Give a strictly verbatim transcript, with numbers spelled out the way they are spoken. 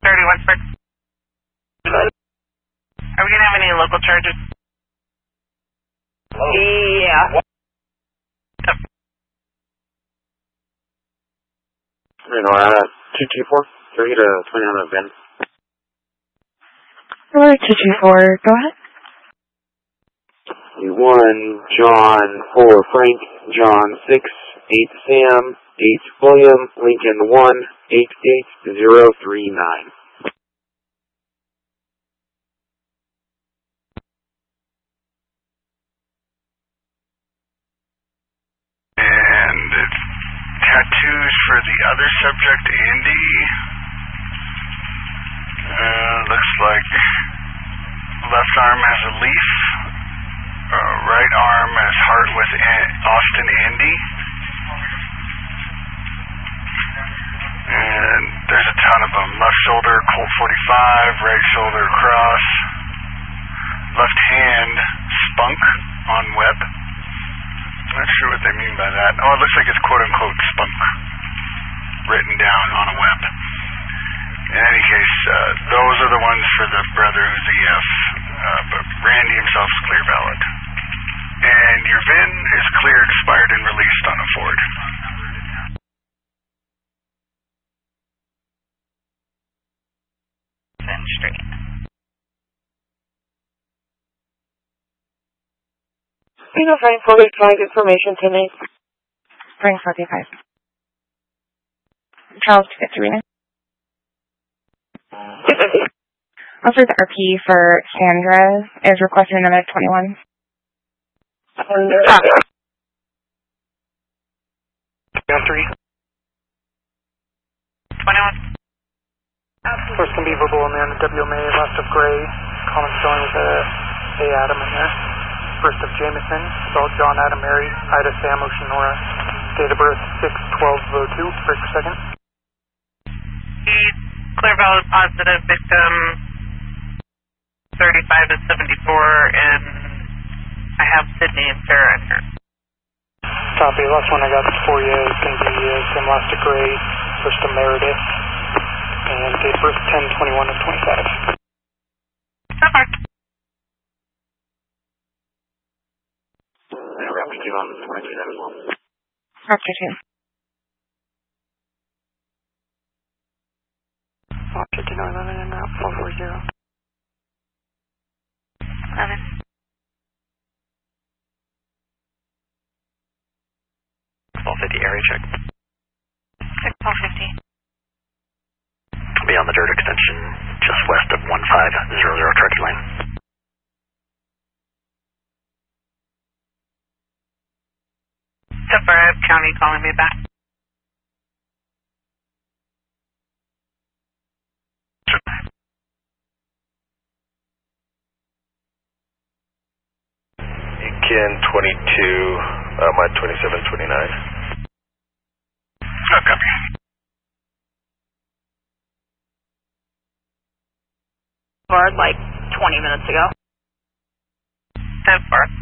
thirty Westbrook. Are we going to have any local charges? Yeah. Renora, two two four, three to twenty-nine of Ben. Hello, two two four, go ahead. one, John, four, Frank, John, six, eight, Sam, eight, William, Lincoln, one, eight, eight, zero, three, nine. And it's tattoos for the other subject, Andy. Uh, looks like left arm has a leaf. Uh, right arm has heart with An- Austin Andy. And there's a ton of them. Left shoulder, Colt forty-five. Right shoulder, cross. Left hand, spunk on web. Not sure what they mean by that. Oh, it looks like it's quote-unquote spunk written down on a web. In any case, uh, those are the ones for the brother who's E F, uh, but Randy himself is clear valid. And your V I N is clear, expired, and released on a Ford. V I N straight. You know, Frank forty-five information tonight. Frank forty-five. Charles to get to Rena. Also, the R P for Sandra is requesting another twenty-one. Ah. three. twenty-one. First can be verbal and then W M A left of Gray. Common spelling with a A Adam in there. First of Jameson, spelled John Adam Mary, Ida Sam Ocean Nora. Date of birth six twelve oh two, first per second. Clear valid positive, victim thirty-five to seventy-four, and I have Sydney and Sarah in here. Copy, last one I got for you is going to be uh, Sam Last of Gray, first of Meredith, and date of birth ten twenty-one of twenty-five. So far. Raptor two on twenty-two as well. Raptor two. Raptor two eleven and out four four zero. eleven. twelve fifty area check. six twelve fifty. I'll be on the dirt extension just west of one five zero zero Turkey Lane. So far, I have county calling me back. Ken twenty-two, uh, my twenty-seven twenty-nine. Oh, copy. Or like twenty minutes ago. So far.